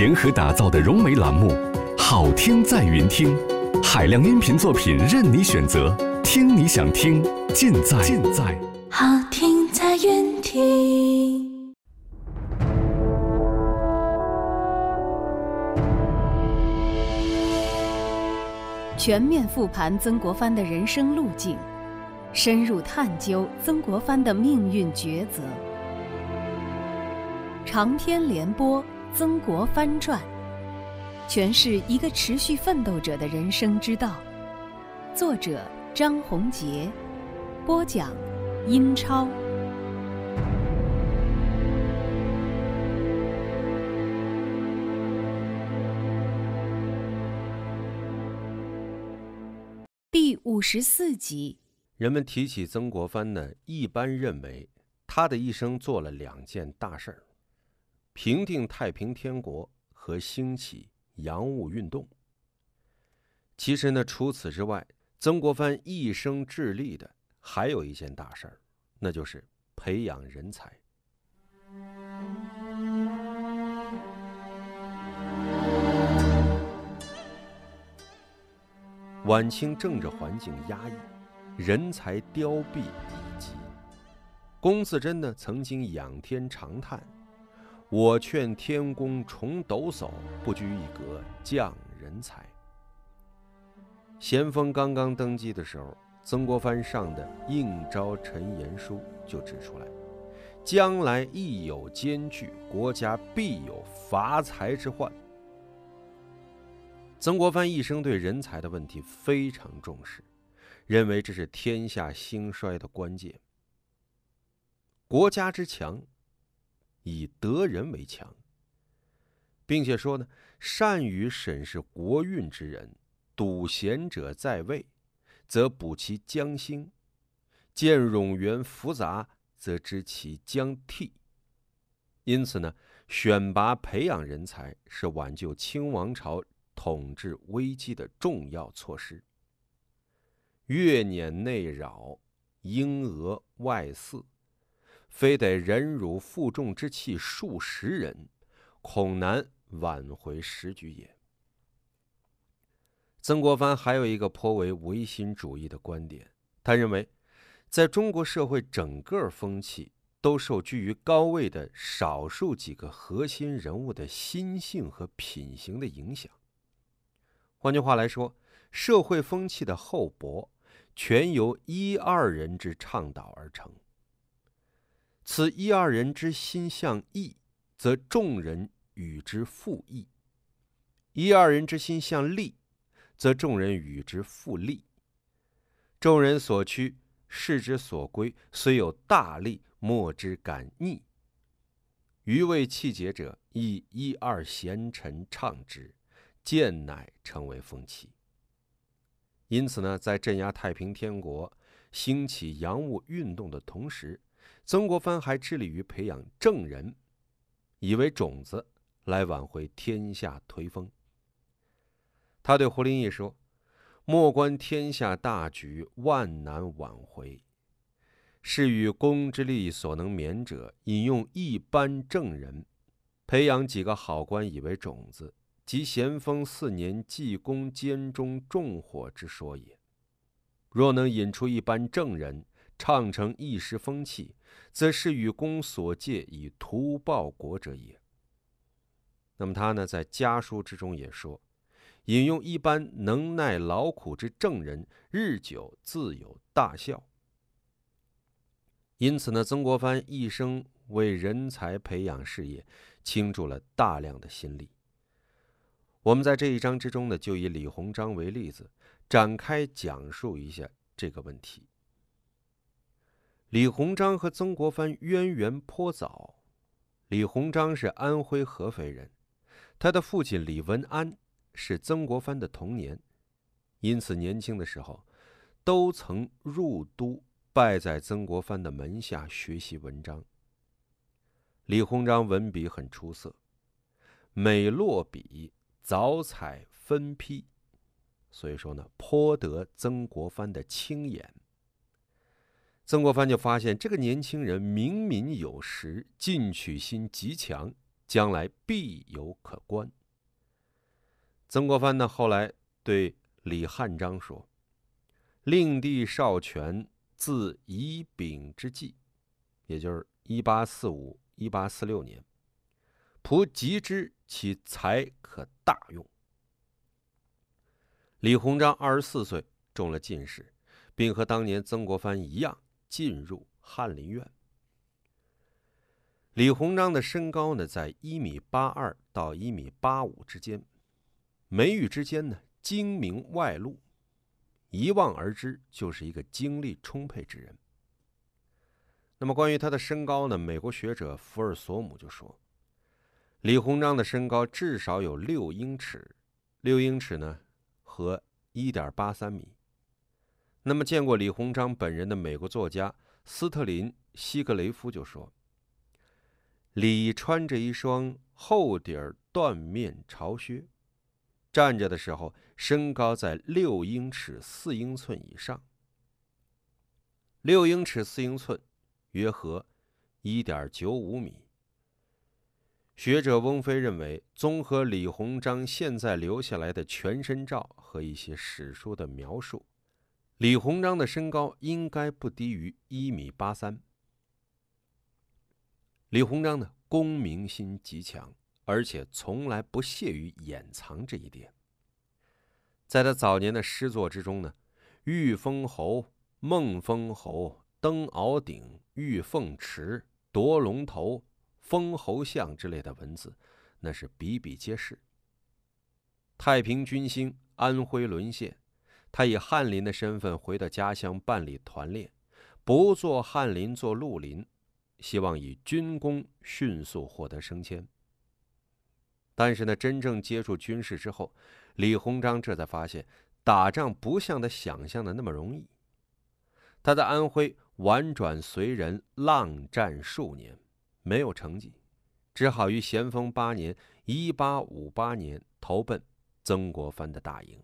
联合打造的融媒栏目《好听在云听》，海量音频作品任你选择，听你想听，尽在好听在云听。 全面复盘曾国藩的人生路径，深入探究曾国藩的命运抉择。长篇连播《曾国藩传》，诠释一个持续奋斗者的人生之道。作者张宏杰，播讲英超。第54集。 人们提起曾国藩呢，一般认为他的一生做了2件大事儿：平定太平天国和兴起洋务运动。其实呢，除此之外，曾国藩一生致力的还有一件大事儿，那就是培养人才。晚清政治环境压抑，人才凋敝已极。龚自珍呢，曾经仰天长叹：“我劝天公重抖擞，不拘一格降人才。”咸丰刚刚登基的时候，曾国藩上的应召陈言书就指出来，将来亦有艰巨，国家必有乏才之患。曾国藩一生对人才的问题非常重视，认为这是天下兴衰的关键。国家之强，以得人为强，并且说呢，善于审视国运之人，笃贤者在位，则补其将兴；见冗员复杂，则知其将替。因此呢，选拔培养人才是挽救清王朝统治危机的重要措施。越辇内扰，英俄外恣，非得忍辱负重之气数十人，恐难挽回时局也。曾国藩还有一个颇为唯心主义的观点，他认为在中国社会整个风气都受居于高位的少数几个核心人物的心性和品行的影响。换句话来说，社会风气的厚薄全由1、2人之倡导而成。此1、2人之心向义，则众人与之复义；1、2人之心向利，则众人与之复利。众人所趋，士之所归，虽有大利，莫之敢逆。余为气节者，亦1、2贤臣倡之，渐乃成为风气。因此呢，在镇压太平天国、兴起洋务运动的同时，曾国藩还致力于培养正人，以为种子来挽回天下颓风。他对胡林翼说：“莫观天下大局，万难挽回。是与公之力所能免者，引用一般正人，培养几个好官以为种子，即咸丰4年济公监中重火之说也。若能引出一般正人，倡成一时风气，则是与公所借以图报国者也。”那么他呢，在家书之中也说，引用一般能耐劳苦之正人，日久自有大效。因此呢，曾国藩一生为人才培养事业倾注了大量的心力。我们在这一章之中呢，就以李鸿章为例子，展开讲述一下这个问题。李鸿章和曾国藩渊源颇早。李鸿章是安徽合肥人，他的父亲李文安是曾国藩的童年，因此年轻的时候都曾入都拜在曾国藩的门下学习文章。李鸿章文笔很出色，每落笔早采分批，所以说呢，颇得曾国藩的青眼。曾国藩就发现这个年轻人明敏有识，进取心极强， 将来必有可观。曾国藩呢，后来对李汉章说：“令弟少权自乙丙之际，也就是1845、1846年，仆及之，其才可大用。”李鸿章24岁中了进士，并和当年曾国藩一样进入翰林院。李鸿章的身高呢，在1.82米到1.85米之间，眉宇之间呢，精明外露，一望而知就是一个精力充沛之人。那么关于他的身高呢，美国学者福尔索姆就说，李鸿章的身高至少有6英尺，6英尺呢和1.83米。那么见过李鸿章本人的美国作家斯特林·希格雷夫就说，李穿着一双厚底儿缎面朝靴，站着的时候身高在6英尺4英寸以上。6英尺4英寸约合1.95米。学者翁飞认为，综合李鸿章现在留下来的全身照和一些史书的描述，李鸿章的身高应该不低于1.83米。李鸿章呢，功名心极强，而且从来不屑于掩藏这一点。在他早年的诗作之中呢，御封侯、梦封侯、登鳌顶、御凤池、夺龙头、封侯相之类的文字，那是比比皆是。太平军兴，安徽沦陷，他以翰林的身份回到家乡办理团练，不做翰林，做绿林，希望以军功迅速获得升迁。但是呢，真正接触军事之后，李鸿章这才发现，打仗不像他想象的那么容易。他在安徽婉转随人，浪战数年，没有成绩，只好于咸丰8年1858年投奔曾国藩的大营。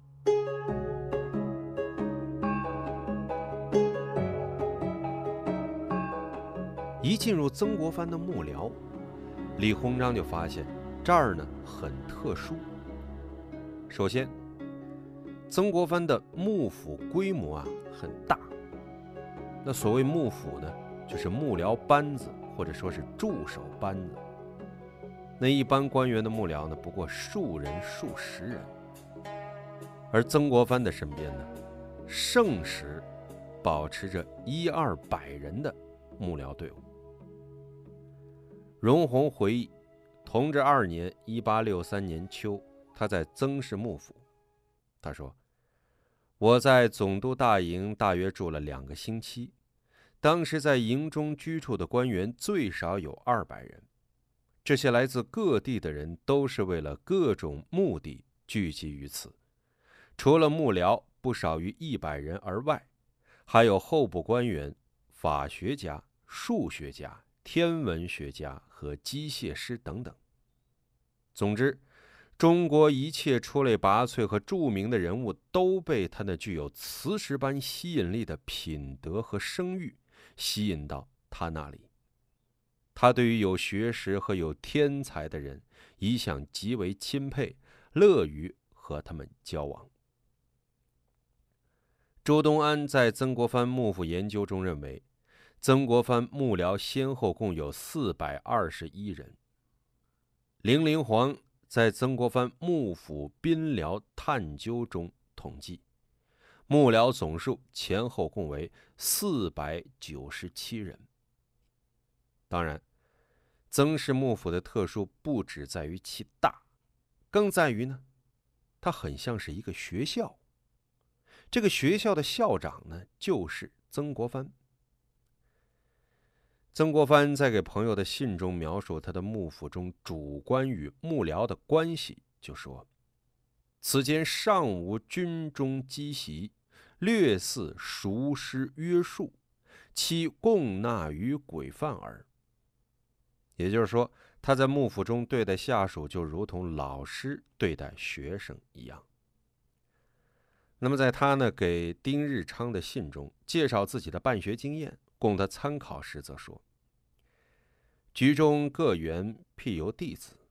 一进入曾国藩的幕僚，李鸿章就发现这儿呢很特殊。首先，曾国藩的幕府规模很大。那所谓幕府呢，就是幕僚班子或者说是助手班子。那一般官员的幕僚呢，不过数人数十人，而曾国藩的身边呢，盛时保持着100-200人的幕僚队伍。荣闳回忆，同治2年1863年秋，他在曾氏幕府，他说：“我在总督大营大约住了2个星期，当时在营中居住的官员最少有200人。这些来自各地的人都是为了各种目的聚集于此。除了幕僚不少于100人而外，还有候补官员、法学家、数学家、天文学家和机械师等等。总之，中国一切出类拔萃和著名的人物都被他那具有磁石般吸引力的品德和声誉吸引到他那里。他对于有学识和有天才的人一向极为钦佩，乐于和他们交往。”周东安在曾国藩幕府研究中认为，曾国藩幕僚先后共有421人。凌灵煌在曾国藩幕府宾僚探究中统计，幕僚总数前后共为497人。当然，曾氏幕府的特殊不只在于其大，更在于呢，它很像是一个学校。这个学校的校长呢，就是曾国藩。曾国藩在给朋友的信中描述他的幕府中主官与幕僚的关系，就说：“此间尚无军中积习，略似熟师约束，其共纳于规范耳。”也就是说，他在幕府中对待下属就如同老师对待学生一样。那么在他呢给丁日昌的信中介绍自己的办学经验供他参考时，则说：“ 局中各园辟由弟子，